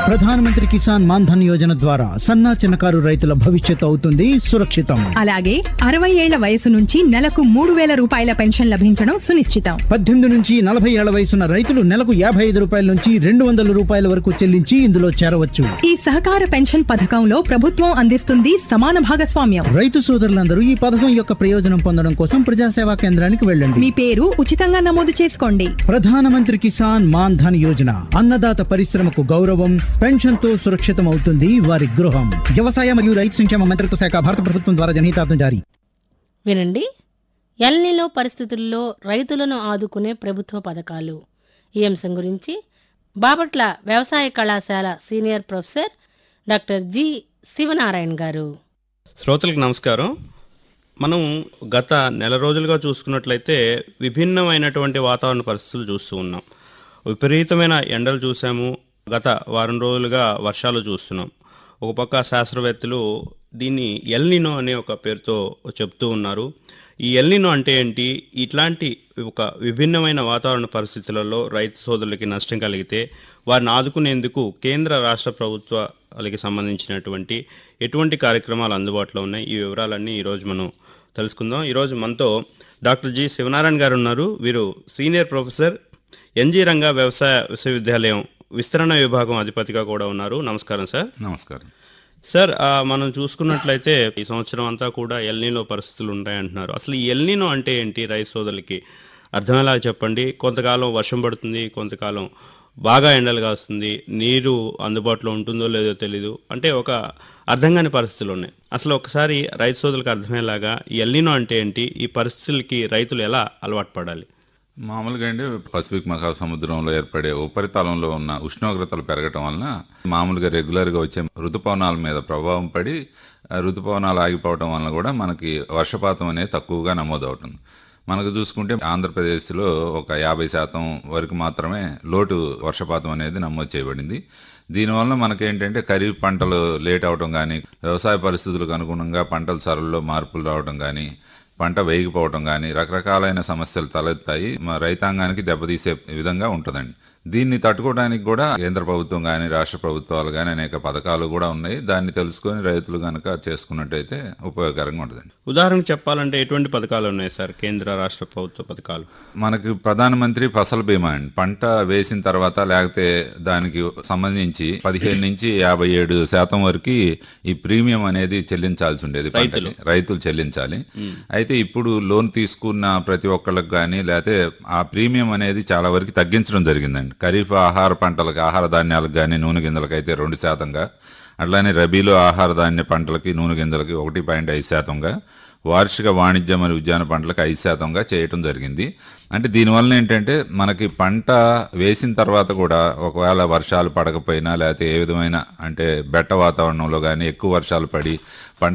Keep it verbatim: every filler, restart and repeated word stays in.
ప్రధానమంత్రి కిసాన్ మాన్ ధన్ యోజన ద్వారా సన్నా చిన్నకారు రైతుల భవిష్యత్తు అవుతుంది సురక్షితం. అలాగే అరవై ఏళ్ల వయసు నుంచి నెలకు మూడు వేల రూపాయల పెన్షన్ లభించడం సునిశ్చితం. పద్దెనిమిది నుంచి నలభై ఏళ్ల వయసున్న రైతులు నెలకు యాభై ఐదు రూపాయల నుంచి రెండు వందల రూపాయల వరకు చెల్లించి ఇందులో చేరవచ్చు. ఈ సహకార పెన్షన్ పథకంలో ప్రభుత్వం అందిస్తుంది సమాన భాగస్వామ్యం. రైతు సోదరులందరూ ఈ పథకం యొక్క ప్రయోజనం పొందడం కోసం ప్రజాసేవా కేంద్రానికి వెళ్ళండి. మీ పేరు ఉచితంగా నమోదు చేసుకోండి. ప్రధానమంత్రి కిసాన్ మాన్ ధన్ యోజన అన్నదాత పరిశ్రమకు గౌరవం, పెన్షన్ తో సురక్షితం అవుతుంది వారి గృహం. వ్యవసాయ మరియు రైతు సంక్షేమ మంత్రిత్వ శాఖ, భారత ప్రభుత్వం ద్వారా జనహితార్థం జారీ. వినండి, ఎల్నిలో పరిస్థితుల్లో రైతులను ఆదుకునే ప్రభుత్వ పథకాలు. ఈ అంశం గురించి బాపట్ల వ్యవసాయ కళాశాల senior professor doctor G Sivanarayana గారు. శ్రోతలకు నమస్కారం. మనం గత నెల రోజులుగా చూసుకున్నట్లయితే విభిన్నమైనటువంటి వాతావరణ పరిస్థితులు చూస్తూ ఉన్నాం. విపరీతమైన ఎండలు చూసాము, గత వారం రోజులుగా వర్షాలు చూస్తున్నాం. ఒక పక్క శాస్త్రవేత్తలు దీన్ని ఎల్నినో అనే ఒక పేరుతో చెప్తూ ఉన్నారు. ఈ ఎల్నినో అంటే ఏంటి, ఇట్లాంటి ఒక విభిన్నమైన వాతావరణ పరిస్థితులలో రైతు సోదరులకి నష్టం కలిగితే వారిని ఆదుకునేందుకు కేంద్ర రాష్ట్ర ప్రభుత్వాలకి సంబంధించినటువంటి ఎటువంటి కార్యక్రమాలు అందుబాటులో ఉన్నాయి, ఈ వివరాలన్నీ ఈరోజు మనం తెలుసుకుందాం. ఈరోజు మనతో డాక్టర్ జి శివనారాయణ గారు ఉన్నారు. వీరు సీనియర్ ప్రొఫెసర్, ఎన్జీ రంగా వ్యవసాయ విశ్వవిద్యాలయం విస్తరణ విభాగం అధిపతిగా కూడా ఉన్నారు. నమస్కారం సార్. నమస్కారం సార్. మనం చూసుకున్నట్లయితే ఈ సంవత్సరం అంతా కూడా ఎల్నినో పరిస్థితులు ఉంటాయంటున్నారు. అసలు ఈ ఎల్నినో అంటే ఏంటి, రైతు సోదరులకి అర్థమయ్యేలా చెప్పండి. కొంతకాలం వర్షం పడుతుంది, కొంతకాలం బాగా ఎండలుగా వస్తుంది, నీరు అందుబాటులో ఉంటుందో లేదో తెలీదు, అంటే ఒక అర్థం కాని పరిస్థితులు ఉన్నాయి. అసలు ఒకసారి రైతు సోదరులకు అర్థమయ్యేలాగా ఈ ఎల్నినో అంటే ఏంటి, ఈ పరిస్థితులకి రైతులు ఎలా అలవాటు పడాలి? మామూలుగా అండి, పసిఫిక్ మహాసముద్రంలో ఏర్పడే ఉపరితలంలో ఉన్న ఉష్ణోగ్రతలు పెరగటం వలన మామూలుగా రెగ్యులర్గా వచ్చే ఋతుపవనాల మీద ప్రభావం పడి ఋతుపవనాలు ఆగిపోవటం వలన కూడా మనకి వర్షపాతం అనేది తక్కువగా నమోదవుతుంది. మనకు చూసుకుంటే ఆంధ్రప్రదేశ్లో ఒక యాభై శాతం వరకు మాత్రమే లోటు వర్షపాతం అనేది నమోదు చేయబడింది. దీనివల్ల మనకేంటంటే ఖరీఫ్ పంటలు లేట్ అవడం కానీ, వ్యవసాయ పరిస్థితులకు అనుగుణంగా పంటల సరళలో మార్పులు రావడం కానీ, పంట వేగిపోవటం కానీ రకరకాలైన సమస్యలు తలెత్తాయి. మా రైతాంగానికి దెబ్బతీసే విధంగా ఉంటుందండి. దీన్ని తట్టుకోవడానికి కూడా కేంద్ర ప్రభుత్వం కానీ రాష్ట్ర ప్రభుత్వాలు కానీ అనేక పథకాలు కూడా ఉన్నాయి. దాన్ని తెలుసుకొని రైతులు కనుక చేసుకున్నట్టయితే ఉపయోగకరంగా ఉంటుందండి. ఉదాహరణకు చెప్పాలంటే ఎటువంటి పథకాలు ఉన్నాయి సార్, కేంద్ర రాష్ట్ర ప్రభుత్వ పథకాలు? మనకి ప్రధానమంత్రి ఫసల్ బీమా అండి. పంట వేసిన తర్వాత లేకపోతే దానికి సంబంధించి పదిహేను నుంచి యాభై ఏడు శాతం వరకు ఈ ప్రీమియం అనేది చెల్లించాల్సి ఉండేది, పంటకి రైతులు చెల్లించాలి. అయితే ఇప్పుడు లోన్ తీసుకున్న ప్రతి ఒక్కళ్ళకి కానీ లేకపోతే ఆ ప్రీమియం అనేది చాలా వరకు తగ్గించడం జరిగిందండి. ఖరీఫ్ ఆహార పంటలకు, ఆహార ధాన్యాలకు కానీ నూనె గింజలకు అయితే రెండు శాతంగా, అట్లానే రబీలో ఆహార ధాన్య పంటలకి నూనె గింజలకి ఒకటి పాయింట్ ఐదు శాతంగా, వార్షిక వాణిజ్య మరియు ఉద్యాన పంటలకు ఐదు శాతంగా చేయటం జరిగింది. అంటే దీనివల్ల ఏంటంటే మనకి పంట వేసిన తర్వాత కూడా ఒకవేళ వర్షాలు పడకపోయినా లేకపోతే ఏ విధమైన అంటే బెట్ట వాతావరణంలో కానీ ఎక్కువ వర్షాలు పడి పంట